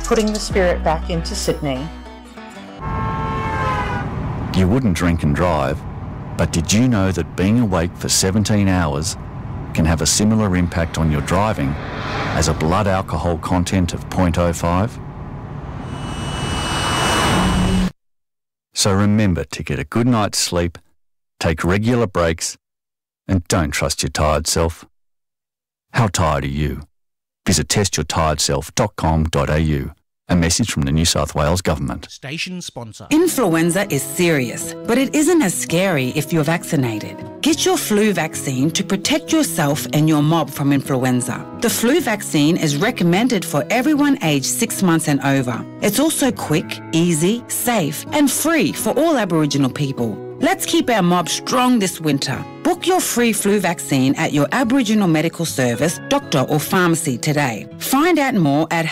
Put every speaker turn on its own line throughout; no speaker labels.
putting the spirit back into Sydney.
You wouldn't drink and drive, but did you know that being awake for 17 hours can have a similar impact on your driving as a blood alcohol content of 0.05? So remember to get a good night's sleep, take regular breaks, and don't trust your tired self. How tired are you? Visit testyourtiredself.com.au. A message from the New South Wales Government.
Station sponsor.
Influenza is serious, but it isn't as scary if you're vaccinated. Get your flu vaccine to protect yourself and your mob from influenza. The flu vaccine is recommended for everyone aged 6 months and over. It's also quick, easy, safe, and free for all Aboriginal people. Let's keep our mob strong this winter. Book your free flu vaccine at your Aboriginal medical service, doctor or pharmacy today. Find out more at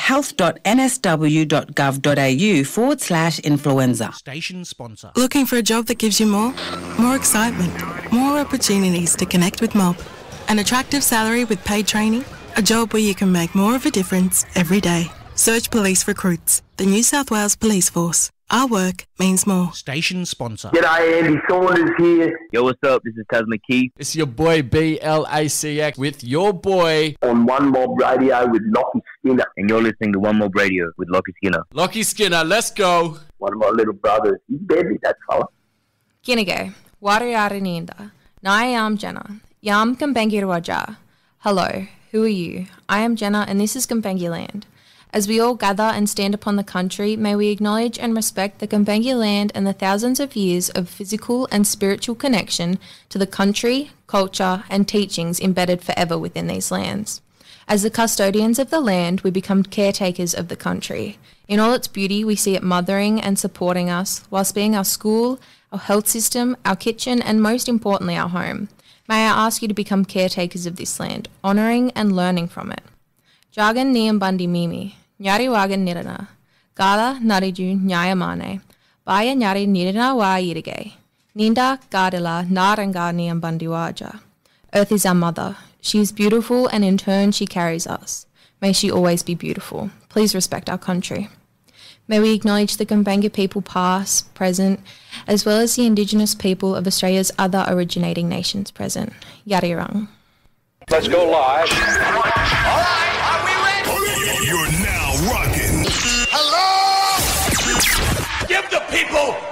health.nsw.gov.au/influenza.
Station sponsor.
Looking for a job that gives you more? More excitement, more opportunities to connect with mob, an attractive salary with paid training, a job where you can make more of a difference every day. Search Police Recruits, the New South Wales Police Force. Our work means more.
Station sponsor.
G'day, Andy Saunders here.
Yo, what's up? This is Tasman Keith.
It's your boy BLACX with your boy
on One Mob Radio with Lockie Skinner.
And you're listening to One Mob Radio with Lockie Skinner.
Lockie Skinner, let's go.
One of my little brothers. He's deadly, that fella.
Kinige, Warriaraninda. Nayam Jenna. Yam Gambengi Raja. Hello, who are you? I am Jenna and this is Gambengi Land. As we all gather and stand upon the country, may we acknowledge and respect the Gambengi land and the thousands of years of physical and spiritual connection to the country, culture and teachings embedded forever within these lands. As the custodians of the land, we become caretakers of the country. In all its beauty, we see it mothering and supporting us, whilst being our school, our health system, our kitchen and most importantly our home. May I ask you to become caretakers of this land, honouring and learning from it. Jagan Niam Bandi Mimi, Nyari Wagan Nirana, Gala Nariju Nyayamane, Baya Nyari Nirana Wa Yirige, Ninda Gardila Naranga Niam Bandiwaja. Earth is our mother. She is beautiful and in turn she carries us. May she always be beautiful. Please respect our country. May we acknowledge the Gumbaynggirr people past, present, as well as the Indigenous people of Australia's other originating nations present. Yarirang.
Let's go live.
All right, are we ready?
You're now rocking.
Hello! Give the people